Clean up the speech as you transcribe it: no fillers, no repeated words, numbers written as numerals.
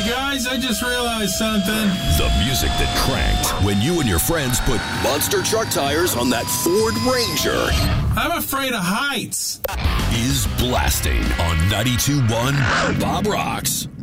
Hey guys, I just realized something. The music that cranked when you and your friends put monster truck tires on that Ford Ranger. I'm afraid of heights. Is blasting on 92.1 Bob Rocks.